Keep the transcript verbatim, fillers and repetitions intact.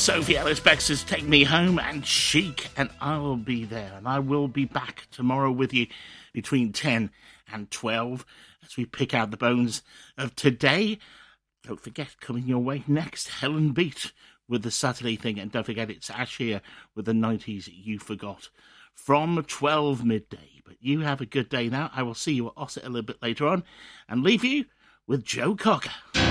Sophie Ellis-Bextor's Take Me Home and Chic, and I will be there, and I will be back tomorrow with you between ten and twelve as we pick out the bones of today. Don't forget, coming your way next, Helen Beat with the Saturday thing, and don't forget it's Ash here with the nineties You Forgot from twelve midday. But you have a good day now. I will see you at Ossett a little bit later on and leave you with Joe Cocker.